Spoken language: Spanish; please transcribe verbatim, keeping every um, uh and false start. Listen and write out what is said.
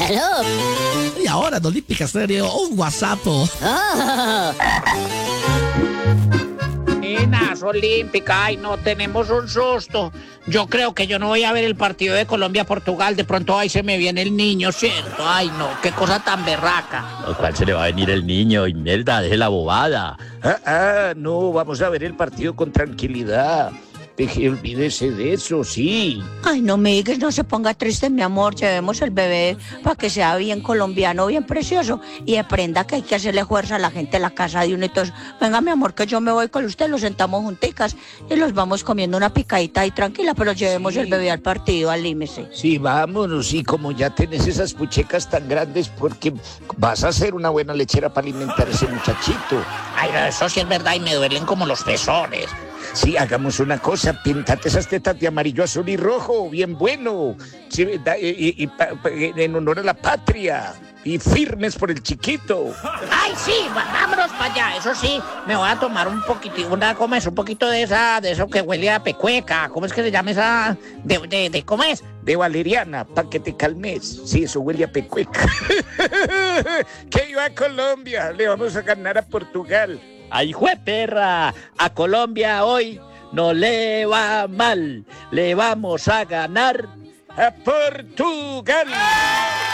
Hello. Y ahora en Olímpica Estéreo, un WhatsApp. Oh. Nenas, Olímpica, ay no, tenemos un susto. Yo creo que yo no voy a ver el partido de Colombia-Portugal, de pronto ahí se me viene el niño, ¿cierto? Ay no, qué cosa tan berraca. ¿A cuál se le va a venir el niño? Imelda, deje la bobada. Ah, ah, no, vamos a ver el partido con tranquilidad. Deje, olvídese de eso, sí. Ay, no, Miguel, no se ponga triste, mi amor. Llevemos el bebé para que sea bien colombiano, bien precioso. Y aprenda que hay que hacerle fuerza a la gente en la casa de uno y todo eso. Venga, mi amor, que yo me voy con usted, los sentamos junticas y los vamos comiendo una picadita ahí tranquila, pero llevemos Sí. el bebé al partido, alímese. Sí, vámonos, y como ya tenés esas puchecas tan grandes, porque vas a ser una buena lechera para alimentar a ese muchachito. Ay, no, eso sí es verdad y me duelen como los pezones. Sí, hagamos una cosa, pintate esas tetas de amarillo, azul y rojo, bien bueno. Sí, da- y, y- y pa- pa- en honor a la patria. Y firmes por el chiquito. Ay, sí, va- vámonos para allá. Eso sí, me voy a tomar un poquitito, una, ¿cómo es? Un poquito de esa, de eso que huele a pecueca. ¿Cómo es que se llama esa? De, de, de ¿cómo es? De valeriana, para que te calmes. Sí, eso huele a pecueca. Que iba a Colombia, le vamos a ganar a Portugal. ¡Ay, jue perra! A Colombia hoy no le va mal. Le vamos a ganar. ¡A Portugal!